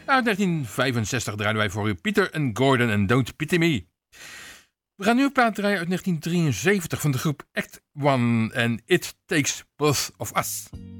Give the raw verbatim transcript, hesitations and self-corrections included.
Uit negentien vijfenzestig draaiden wij voor u Peter en Gordon en Don't Pity Me. We gaan nu een plaat draaien uit negentien drieënzeventig van de groep Act One en It Takes Both of Us.